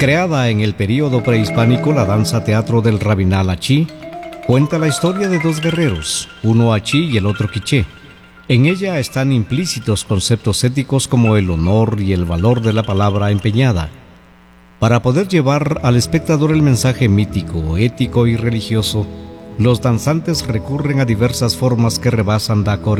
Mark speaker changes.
Speaker 1: Creada en el período prehispánico, la danza teatro del Rabinal Achí cuenta la historia de dos guerreros, uno achí y el otro quiché. En ella están implícitos conceptos éticos como el honor y el valor de la palabra empeñada. Para poder llevar al espectador el mensaje mítico, ético y religioso, los danzantes recurren a diversas formas que rebasan la coreografía.